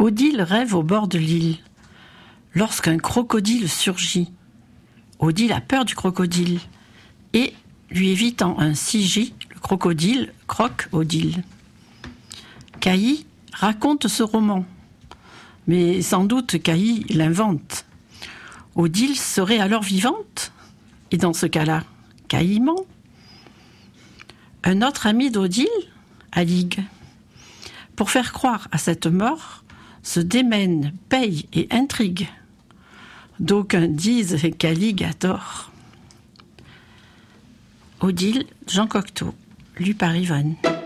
Odile rêve au bord de l'île, lorsqu'un crocodile surgit. Odile a peur du crocodile, et, lui évitant un CJ, le crocodile croque Odile. Cailly raconte ce roman, mais sans doute Cailly l'invente. Odile serait alors vivante, et dans ce cas-là, Cailly ment. Un autre ami d'Odile, Aligue, pour faire croire à cette mort, se démène, paye et intrigue. D'aucuns disent qu'Aligue a tort. Odile, Jean Cocteau, lu par Yvonne.